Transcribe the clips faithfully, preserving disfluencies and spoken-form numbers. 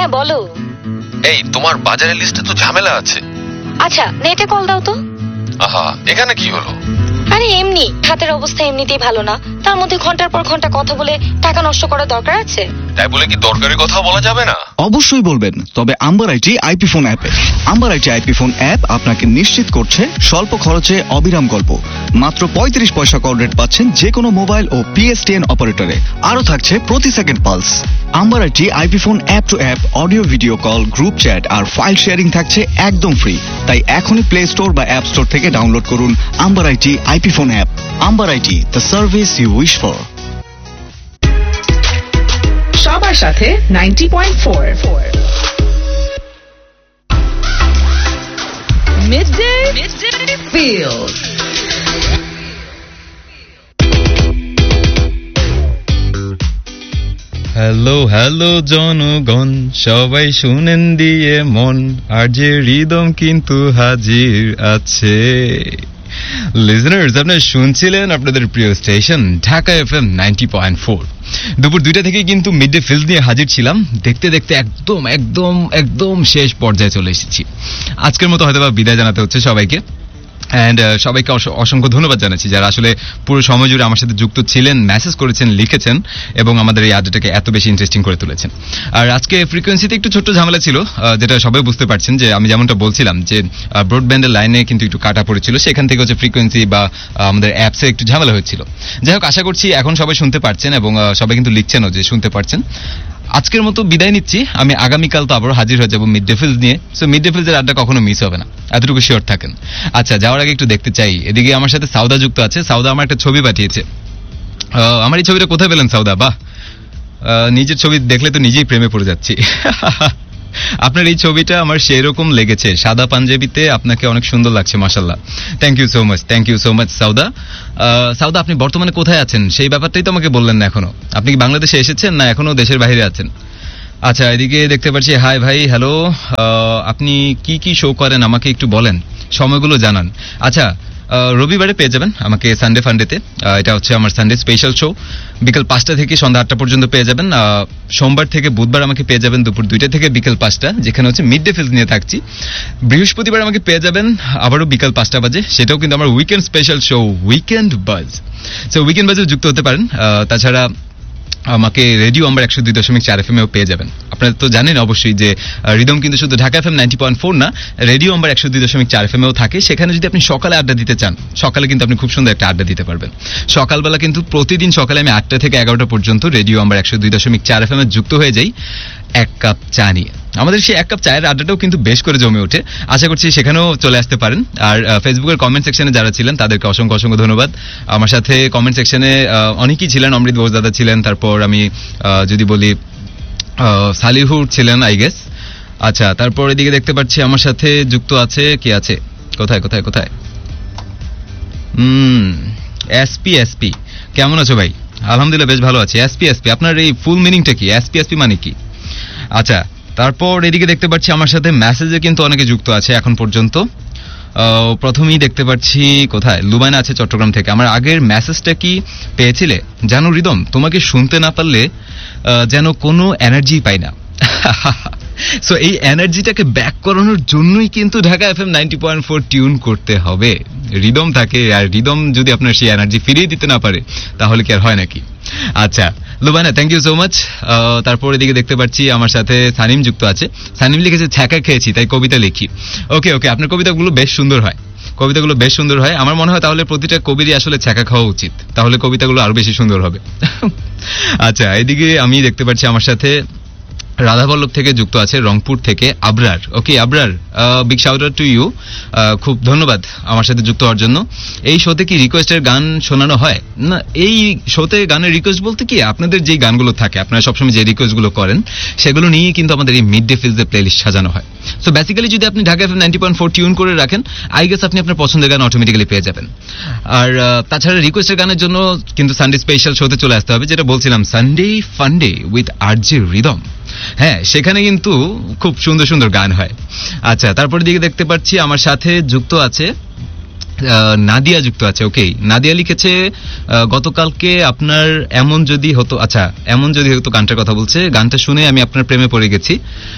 হ্যাঁ বলো। এই তোমার বাজারের লিস্টে তো ঝামেলা আছে। আচ্ছা নেটে কল দাও তো। আহা, এখানে কি হলো? আরে এমনি, হাতের অবস্থা এমনিতেই ভালো না, তার মধ্যে ঘন্টার পর ঘন্টা কথা বলে টাকা নষ্ট করার দরকার আছে? তাই বলে কি দরকারি কথা বলা যাবে না? অবশ্যই বলবেন, তবে আম্বার আইটি আইপি ফোন অ্যাপে। Amber IT IP phone app আপনাকে নিশ্চিত করছে স্বল্প খরচে অবিরাম গল্প। মাত্র পঁয়ত্রিশ পয়সা কল রেট পাচ্ছেন যে কোনো মোবাইল ও পিএসটিএন অপারেটরে। আরো থাকছে প্রতি second pulse. Amber IT IP phone app two app audio video call, group chat R file sharing থাকছে একদম ফ্রি। তাই এখনই প্লে স্টোর বা অ্যাপ স্টোর থেকে ডাউনলোড করুন amber IT IP phone app. Amber IT, the service you wish for. সবার সাথে ninety point four midday field. Hello hello জনগণ, সবাই শুনেন দিয়ে মন, আর যে রিদম কিন্তু হাজির আছে। লিসনার্স, আপনারা শুনছিলেন আপনাদের প্রিয় station Dhaka FM ninety point four. দুপুর দুইটা থেকে কিন্তু মিড ডে ফিল্ড নিয়ে হাজির ছিলাম। দেখতে দেখতে একদম একদম একদম শেষ পর্যায়ে চলে এসেছি। আজকের মতো হয়তো বা বিদায় জানাতে হচ্ছে সবাইকে। অ্যান্ড সবাইকে অসংখ্য ধন্যবাদ জানাচ্ছি যারা আসলে পুরো সময় জুড়ে আমার সাথে যুক্ত ছিলেন, মেসেজ করেছেন, লিখেছেন এবং আমাদের এই আড্ডাটাকে এত বেশি ইন্টারেস্টিং করে তুলেছেন। আর আজকে ফ্রিকোয়েন্সিতে একটু ছোট্ট ঝামেলা ছিল, যেটা সবাই বুঝতে পারছেন, যে আমি যেমনটা বলছিলাম যে ব্রডব্যান্ডের লাইনে কিন্তু একটু কাটা পড়েছিল, সেখান থেকে হচ্ছে ফ্রিকোয়েন্সি বা আমাদের অ্যাপসে একটু ঝামেলা হয়েছিল। যাই হোক, আশা করছি এখন সবাই শুনতে পারছেন এবং সবাই কিন্তু লিখছেনও যে শুনতে পারছেন। আজকের মতো বিদায় নিচ্ছি। আমি আগামীকাল তো আবারও হাজির হয়ে যাবো মিড ডে ফিল্ড নিয়ে। সো মিড ডে ফিল্ডের আড্ডা কখনো মিস হবে না, এতটুকু শিওর থাকেন। আচ্ছা, যাওয়ার আগে একটু দেখতে চাই, এদিকে আমার সাথে সাউদা যুক্ত আছে। সাউদা আমার একটা ছবি পাঠিয়েছে। আমার এই ছবিটা কোথায় পেলেন সাউদা? বাহ, নিজের ছবি দেখলে তো নিজেই প্রেমে পড়ে যাচ্ছি। আপনার এই ছবিটা আমার সেই রকম লেগেছে, সাদা পাঞ্জাবিতে আপনাকে অনেক সুন্দর লাগছে, মাশাআল্লাহ। Thank you so much, thank you so much Sawda. Sawda, আপনি বর্তমানে কোথায় আছেন সেই ব্যাপারটাই তো আমাকে বললেন না এখনো। আপনি কি বাংলাদেশে এসেছেন না এখনো দেশের বাইরে আছেন? আচ্ছা, এদিকে দেখতে পাচ্ছি হাই ভাই, হ্যালো। আপনি কি কি শো করেন আমাকে একটু বলেন, সময়গুলো জানান। আচ্ছা, রবিবারে পেয়ে যাবেন আমাকে সানডে ফান্ডেতে। এটা হচ্ছে আমার সানডে স্পেশাল শো, বিকেল পাঁচটা থেকে সন্ধ্যা আটটা পর্যন্ত পেয়ে যাবেন। সোমবার থেকে বুধবার আমাকে পেয়ে যাবেন দুপুর দুইটা থেকে বিকেল পাঁচটা, যেখানে হচ্ছে মিড ডে ফিল্ড নিয়ে থাকছি। বৃহস্পতিবার আমাকে পেয়ে যাবেন আবারও বিকাল পাঁচটা বাজে, সেটাও কিন্তু আমার উইকেন্ড স্পেশাল শো উইকেন্ড বাজ। সো উইকেন্ড বাজেও যুক্ত হতে পারেন। তাছাড়া আমাকে রেডিও আমার একশো দুই দশমিক চার এফ এম এও পেয়ে যাবেন। আপনারা তো জানেন অবশ্যই যে রিদম কিন্তু শুধু Dhaka F M ninety point four না, রেডিও আমার একশো দুই দশমিক চার এফ এম এও থাকে। সেখানে যদি আপনি সকালে আড্ডা দিতে চান, সকালে কিন্তু আপনি খুব সুন্দর একটা আড্ডা দিতে পারবেন। সকালবেলা কিন্তু প্রতিদিন সকালে আমি আটটা থেকে এগারোটা পর্যন্ত রেডিও আমার একশো দুই দশমিক চার এফ এম এ যুক্ত হয়ে যাই এক কাপ চা নিয়ে। আমাদের সেই এক কাপ চায়ের আড্ডাটাও কিন্তু বেশ করে জমে ওঠে। আশা করছি সেখানেও চলে আসতে পারেন। আর ফেসবুকের কমেন্ট সেকশনে যারা ছিলেন তাদেরকে অসংখ্য অসংখ্য ধন্যবাদ। আমার সাথে কমেন্ট সেকশনে অনেকেই ছিলেন, অমৃত বোস দাদা ছিলেন, তারপর আমি যদি বলি সালিহুর ছিলেন আই গেস। আচ্ছা, তারপর এদিকে দেখতে পাচ্ছি আমার সাথে যুক্ত আছে, কি আছে, কোথায় কোথায় কোথায় হুম এসপি এসপি কেমন আছো ভাই? আলহামদুলিল্লাহ বেশ ভালো আছি। এসপি এসপি আপনার এই ফুল মিনিংটা কি? এসপি এসপি মানে কি? আচ্ছা, তারপর এদিকে দেখতে পাচ্ছি আমার সাথে মেসেজে কিন্তু অনেকে যুক্ত আছে এখন পর্যন্ত। প্রথমেই দেখতে পাচ্ছি কোথায় লুবাইনা আছে চট্টগ্রাম থেকে। আমার আগের মেসেজটা কি পেয়েছিলে? জানো রিদম, তোমাকে শুনতে না পারলে যেন কোনো এনার্জি পাই না। সো এই এনার্জিটাকে ব্যাক করানোর জন্যই কিন্তু Dhaka FM ninety point four tune করতে হবে। রিদম থাকে, আর রিদম যদি আপনার সেই এনার্জি ফিরিয়ে দিতে না পারে তাহলে কি আর হয় নাকি? আচ্ছা Lubana, thank you so much. তারপর এদিকে দেখতে পাচ্ছি আমার সাথে সানিম যুক্ত আছে। সানিম লিখেছে ছ্যাঁকা খেয়েছি তাই কবিতা লিখি। ওকে ওকে, আপনার কবিতাগুলো বেশ সুন্দর হয়, কবিতাগুলো বেশ সুন্দর হয়। আমার মনে হয় তাহলে প্রতিটা কবিরই আসলে ছ্যাঁকা খাওয়া উচিত, তাহলে কবিতাগুলো আরো বেশি সুন্দর হবে। আচ্ছা, এদিকে আমি দেখতে পাচ্ছি আমার সাথে রাধাবল্লভ থেকে যুক্ত আছে, রংপুর থেকে আবরার। ওকে Abrar, big shout out to you, খুব ধন্যবাদ আমার সাথে যুক্ত হওয়ার জন্য। এই শোতে কি রিকোয়েস্টের গান শোনানো হয় না? এই শোতে গানের রিকোয়েস্ট বলতে কি, আপনাদের যে গানগুলো থাকে, আপনারা সবসময় যে রিকোয়েস্টগুলো করেন সেগুলো নিয়েই কিন্তু আমাদের এই মিড ডে ফিল্ডের প্লেলিস্ট সাজানো হয়। সো বেসিক্যালি যদি আপনি Dhaka FM ninety point four tune করে রাখেন, আই গেস আপনি আপনার পছন্দের গান অটোমেটিক্যালি পেয়ে যাবেন। আর তাছাড়া রিকোয়েস্টের গানের জন্য কিন্তু সানডে স্পেশাল শোতে চলে আসতে হবে, যেটা বলছিলাম সানডে ফান্ডে উইথ আরজে রিদম। হ্যাঁ, সেখানে কিন্তু খুব সুন্দর সুন্দর গান হয়। আচ্ছা, তারপরে দিকে দেখতে পাচ্ছি আমার সাথে যুক্ত আছে আহ, নাদিয়া যুক্ত আছে। ওকে, নাদিয়া লিখেছে আহ, গতকালকে আপনার এমন যদি হতো, আচ্ছা এমন যদি হতো গানটার কথা বলছে, গানটা শুনে আমি আপনার প্রেমে পড়ে গেছি।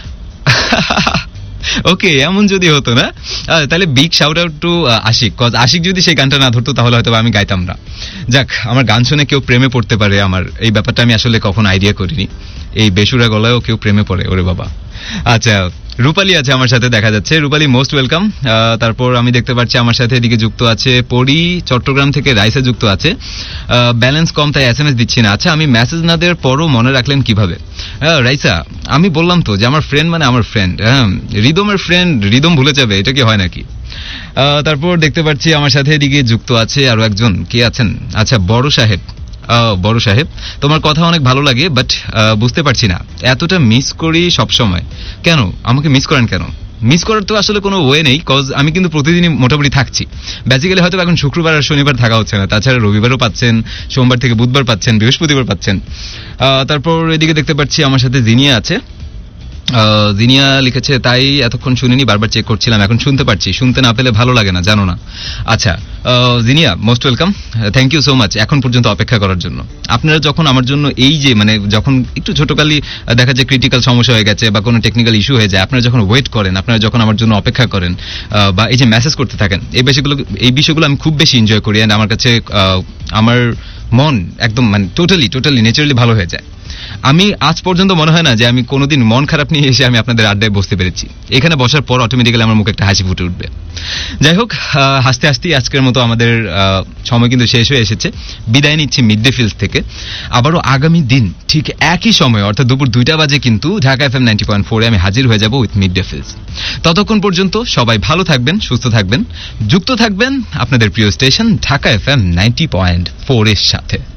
ওকে, এমন যদি হতো না, আহ, তাহলে big shout out to Ashiq, cause Ashiq যদি সেই গানটা না ধরতো তাহলে হয়তো আমি গাইতাম না। যাক, আমার গান শুনে কেউ প্রেমে পড়তে পারে, আমার এই ব্যাপারটা আমি আসলে কখনো আইডিয়া করিনি। এই বেসুরা গলায়ও কেউ প্রেমে পড়ে, ওরে বাবা। আচ্ছা, রূপালী আছে আমার সাথে, দেখা যাচ্ছে। রূপালী মোস্ট ওয়েলকাম। তারপর আমি দেখতে পাচ্ছি আমার সাথে এদিকে যুক্ত আছে পরি, চট্টগ্রাম থেকে রাইসা যুক্ত আছে। ব্যালেন্স কম তাই এস এম এস দিচ্ছি না। আচ্ছা, আমি মেসেজ না দেওয়ার পরও মনে রাখলেন কিভাবে? আহ, রাইসা, আমি বললাম তো যে আমার ফ্রেন্ড মানে আমার ফ্রেন্ড। হ্যাঁ, রিদমের ফ্রেন্ড রিদম ভুলে যাবে, এটা কি হয় নাকি? আহ, তারপর দেখতে পাচ্ছি আমার সাথে এদিকে যুক্ত আছে আরো একজন, কে আছেন? আচ্ছা, বড় সাহেব। আহ, বড় সাহেব, তোমার কথা অনেক ভালো লাগে, বাট বুঝতে পারছি না এতটা মিস করি সব সময় কেন? আমাকে মিস করেন কেন? মিস করার তো আসলে কোনো ওয়ে নেই, কজ আমি কিন্তু প্রতিদিনই মোটামুটি থাকছি। বেসিক্যালি হয়তো এখন শুক্রবার আর শনিবার থাকা হচ্ছে না, তাছাড়া রবিবারও পাচ্ছেন, সোমবার থেকে বুধবার পাচ্ছেন, বৃহস্পতিবার পাচ্ছেন। আহ, তারপর এদিকে দেখতে পাচ্ছি আমার সাথে জিনিয়া আছে। আহ, জিনিয়া লিখেছে, তাই এতক্ষণ শুনিনি, বারবার চেক করছিলাম, এখন শুনতে পারছি। শুনতে না পেলে ভালো লাগে না, জানো না? আচ্ছা, আহ, Jinia most welcome, thank you so much এখন পর্যন্ত অপেক্ষা করার জন্য। আপনারা যখন আমার জন্য এই যে মানে যখন একটু ছোটকালি দেখা যায় ক্রিটিক্যাল সমস্যা হয়ে গেছে বা কোনো টেকনিক্যাল ইস্যু হয়ে যায়, আপনারা যখন ওয়েট করেন, আপনারা যখন আমার জন্য অপেক্ষা করেন আহ, বা এই যে মেসেজ করতে থাকেন, এই বিষয়গুলো এই বিষয়গুলো আমি খুব বেশি এনজয় করি। অ্যান্ড আমার কাছে আহ, আমার মন একদম মানে টোটালি টোটালি ন্যাচারালি ভালো হয়ে যায়। আমি আজ পর্যন্ত মনে হয় না যে আমি কোনোদিন মন খারাপ নিয়ে এসে আমি আপনাদের আড্ডায় বসতে পেরেছি। এখানে বসার পর অটোমেটিক্যালি আমার মুখে একটা হাসি ফুটে উঠবে। যাই হোক, আহ, হাসতে হাসতেই আজকের মতো আমাদের আহ, সময় কিন্তু শেষ হয়ে এসেছে। বিদায় নিচ্ছি মিড ডে ফিলস থেকে। আবারও আগামী দিন ঠিক একই সময় অর্থাৎ দুপুর দুইটা বাজে কিন্তু Dhaka F M ninety point ফোরে আমি হাজির হয়ে যাব উইথ মিড ডে ফিলস। ততক্ষণ পর্যন্ত সবাই ভালো থাকবেন, সুস্থ থাকবেন, যুক্ত থাকবেন আপনাদের প্রিয় station Dhaka F M ninety point four এর সাথে।